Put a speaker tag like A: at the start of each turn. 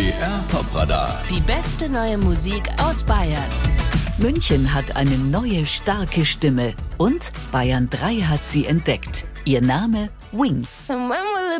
A: BR Top-Radar.
B: Die beste neue Musik aus Bayern.
C: München hat eine neue, starke Stimme und Bayern 3 hat sie entdeckt. Ihr Name Wings.
D: Somewhere